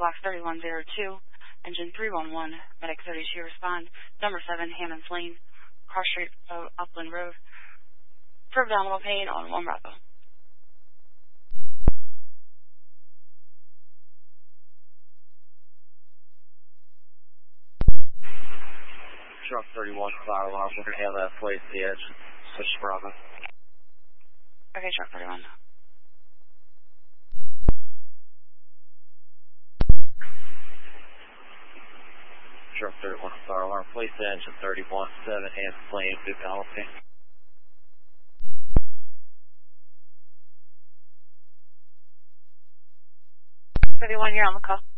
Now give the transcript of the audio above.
Box 3102, Engine 311, Medic 32 respond. Number 7, Hammonds Lane, Cross Street, Upland Road, for abdominal pain on 1 Bravo. Truck 31, fire alarm, we're going to have that place at the edge. Switch to Bravo. Okay, Truck 31. Truck 31, fire alarm, place at engine 31, 7, and plane, good penalty. 31, you're on the call.